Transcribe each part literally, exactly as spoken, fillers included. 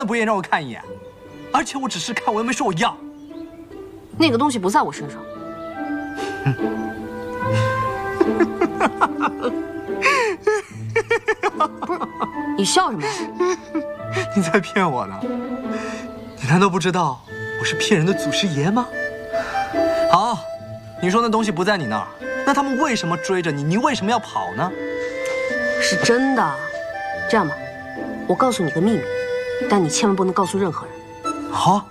不愿意让我看一眼，而且我只是看，我又没说我要。 那个东西不在我身上。不是，你笑什么呀？ 你在骗我呢？你难道不知道我是骗人的祖师爷吗？好，你说那东西不在你那儿，那他们为什么追着你？你为什么要跑呢？ 是真的。这样吧，我告诉你个秘密，但你千万不能告诉任何人。 好。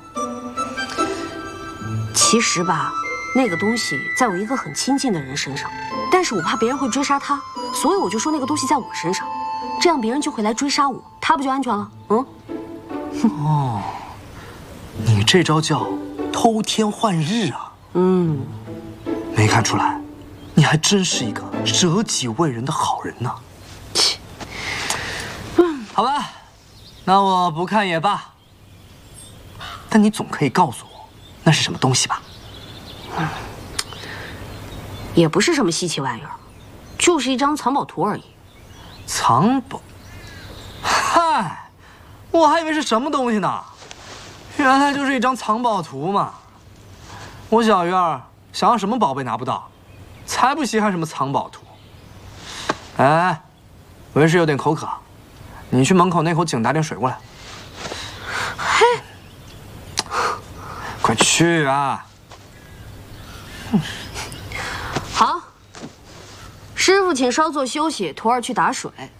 其实吧，那个东西在我一个很亲近的人身上，但是我怕别人会追杀他，所以我就说那个东西在我身上，这样别人就会来追杀我，他不就安全了？嗯。 哦，你这招叫偷天换日啊！ 嗯， 没看出来，你还真是一个舍己为人的好人呢。 切， 嗯，好吧，那我不看也罢。但你总可以告诉我，那是什么东西吧？ 嗯，也不是什么稀奇玩意儿，就是一张藏宝图而已。 藏宝？嗨，我还以为是什么东西呢，原来就是一张藏宝图嘛。我小鱼儿想要什么宝贝拿不到，才不稀罕什么藏宝图。哎，为师有点口渴，你去门口那口井打点水过来。 嘿， 快去啊！ 好，师傅请稍作休息，徒儿去打水。